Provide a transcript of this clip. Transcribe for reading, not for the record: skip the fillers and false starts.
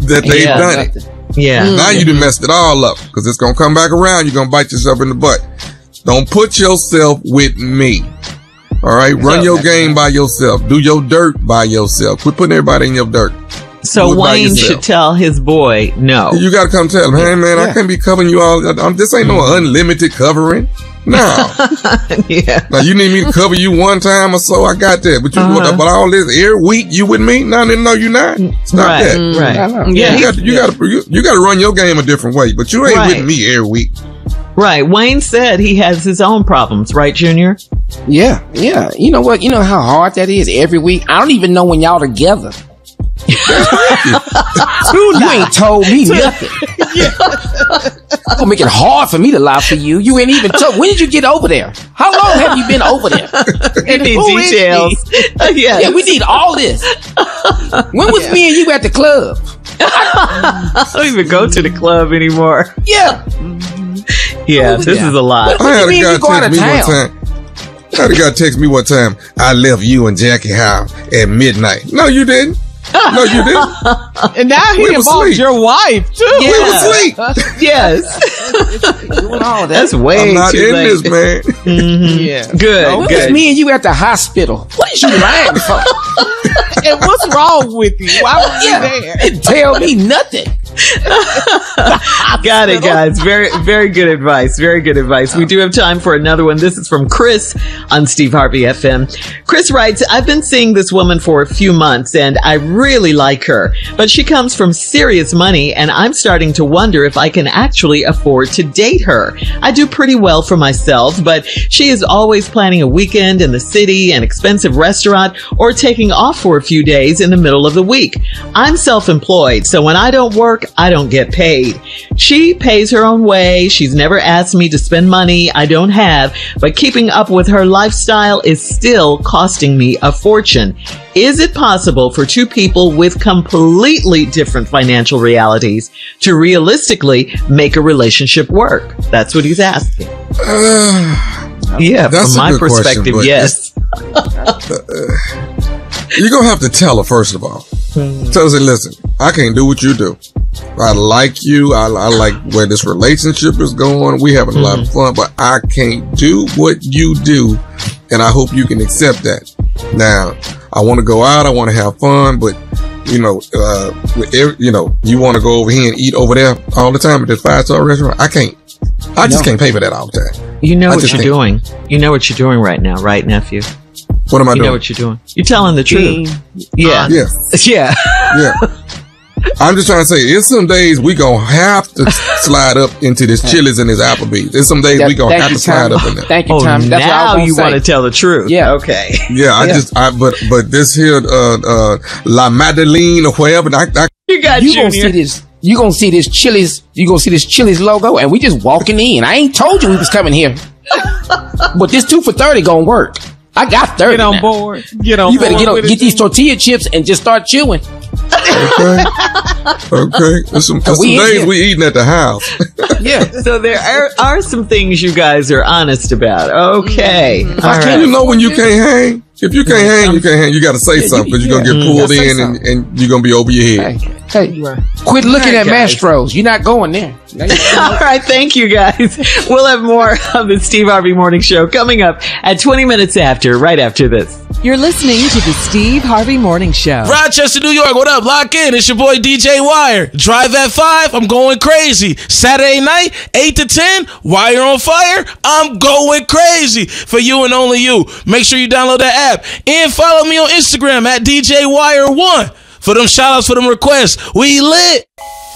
that they've done it. Yeah. Now you done messed it all up because it's going to come back around. You're going to bite yourself in the butt. Don't put yourself with me. All right. Run your game by yourself. Do your dirt by yourself. Quit putting everybody in your dirt. So Wayne should tell his boy no. You got to come tell him, hey, man, I can't be covering you all. This ain't no unlimited covering. No. Yeah. Now, you need me to cover you one time or so. I got that. But but all this every week, you with me? No, you're not. Stop that. Right. Yeah. You got to run your game a different way. But you ain't with me every week. Right. Wayne said he has his own problems, right, Junior? Yeah. You know what? You know how hard that is every week? I don't even know when y'all together. You ain't told me nothing. Gonna make it hard for me to lie for you. You ain't even told. When did you get over there? How long have you been over there? We need details. Yes. Yeah, we need all this. When was me and you at the club? I don't even go to the club anymore. Yeah. Yeah, this is a lot. I had a guy text me one time. I left you and Jackie Howe at midnight. No, you didn't. No, you didn't. And now he involved your wife, too. Yeah. We were asleep. Yes. Doing all that. That's way I'm not too in late. this, man. Mm-hmm. Yeah. Good. No, it was me and you at the hospital. What is you lying for? And what's wrong with you? Why were you there? Didn't tell me nothing. Got it, guys. Very, very good advice. Very good advice. We do have time for another one. This is from Chris on Steve Harvey FM. Chris writes, I've been seeing this woman for a few months and I really like her, but she comes from serious money and I'm starting to wonder if I can actually afford to date her. I do pretty well for myself, but she is always planning a weekend in the city, an expensive restaurant, or taking off for a few days in the middle of the week. I'm self-employed, so when I don't work, I don't get paid. She pays her own way. She's never asked me to spend money I don't have, but keeping up with her lifestyle is still costing me a fortune. Is it possible for two people with completely different financial realities to realistically make a relationship work? That's what he's asking. Yeah, that's from my a good perspective, question, yes. You're going to have to tell her, first of all. Tell her, listen, I can't do what you do. I like you. I like where this relationship is going. We having a lot of fun, but I can't do what you do. And I hope you can accept that. Now, I want to go out. I want to have fun, but you want to go over here and eat over there all the time at this 5-star restaurant. I can't. I just can't pay for that all the time. You know what you're doing. You know what you're doing right now, right, nephew? What am I doing? You know what you're doing. You're telling the truth. Yeah. Yeah. I'm just trying to say, it's some days we gonna have to slide up into this Chili's and this Applebee's. There's some days we gonna have to slide up in there. Thank you, Tom. That's now what I you want to tell the truth. Yeah. Okay. Yeah. But this here, La Madeleine or whatever, you got you Junior. Gonna see this. You gonna see this Chili's. You gonna see this Chili's logo, and we just walking in. I ain't told you we was coming here, but this 2 for $30 gonna work. I got 30. Get on now. board. Get on you better board. get these tortilla chips and just start chewing. Okay. There's some days we eating at the house. Yeah. So there are some things you guys are honest about. Okay. All right. You know when you can't hang? If you can't hang, you can't hang. You got to say something because you're going to get pulled in and you're going to be over your head. Hey, quit looking at Mastros. You're not going there. All right. Thank you, guys. We'll have more of the Steve Harvey Morning Show coming up at 20 minutes after, right after this. You're listening to the Steve Harvey Morning Show. Rochester, New York, what up? Lock in. It's your boy DJ Wire. Drive at 5. I'm going crazy. Saturday night, 8 to 10. Wire on fire. I'm going crazy for you and only you. Make sure you download that app and follow me on Instagram at DJ Wire1 for them shout outs, for them requests. We lit.